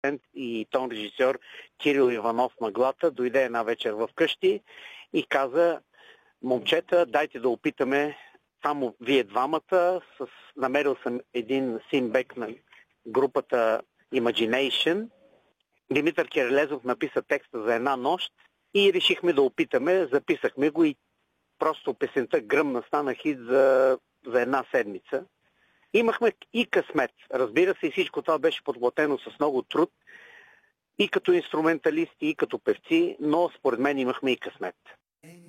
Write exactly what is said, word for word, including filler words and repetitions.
и тон режисьор Кирил Иванов Мъглата дойде една вечер в къщи и каза: момчета, дайте да опитаме само вие двамата. С... Намерил съм един синбек на групата Imagination. Димитър Кирелезов написа текста за една нощ и решихме да опитаме. Записахме го и просто песента гръмна, стана хит за, за една седмица. Имахме и късмет. Разбира се, и всичко това беше подплатено с много труд и като инструменталисти, и като певци, но според мен имахме и късмет.